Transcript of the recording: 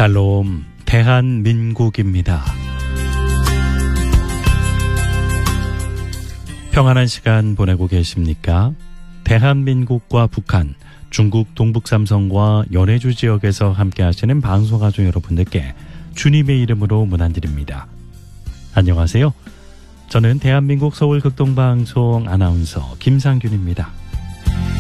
샬롬, 대한민국입니다. 평안한 시간 보내고 계십니까? 대한민국과 북한, 중국 동북삼성과 연해주 지역에서 함께 하시는 방송가족 여러분들께 주님의 이름으로 문안드립니다. 안녕하세요. 저는 대한민국 서울 극동방송 아나운서 김상균입니다.